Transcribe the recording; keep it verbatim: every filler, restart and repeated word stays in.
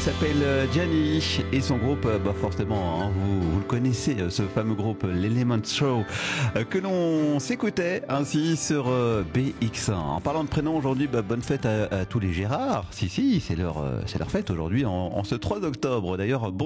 s'appelle Gianni et son groupe, bah forcément, hein, vous, vous le connaissez, ce fameux groupe, l'Element Show, que l'on s'écoutait ainsi sur B X un. En parlant de prénom aujourd'hui, bah, bonne fête à, à tous les Gérards. Si, si, c'est leur, c'est leur fête aujourd'hui en, en ce trois octobre. D'ailleurs, bon